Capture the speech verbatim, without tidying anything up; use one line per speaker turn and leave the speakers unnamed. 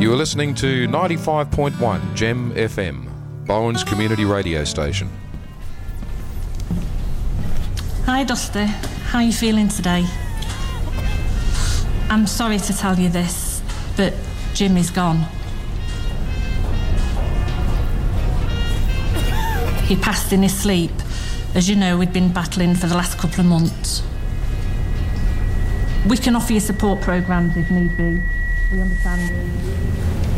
You are listening to ninety-five point one Gem F M, Bowen's community radio station.
Hi Dusty, how are you feeling today? I'm sorry to tell you this, but Jim is gone. He passed in his sleep. As you know, we'd been battling for the last couple of months. We can offer you support programmes if need be. We understand you.